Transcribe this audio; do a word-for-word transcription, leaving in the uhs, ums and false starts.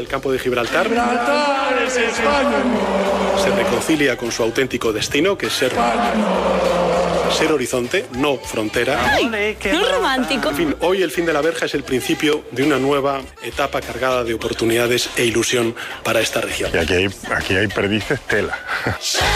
el campo de Gibraltar. ¡Gibraltar es España! Se reconcilia con su auténtico destino, que es ser, ser horizonte, no frontera. ¡Ay, qué romántico! En fin, hoy el fin de la verja es el principio de una nueva etapa cargada de oportunidades e ilusión para esta región. Y aquí hay, aquí hay perdices tela.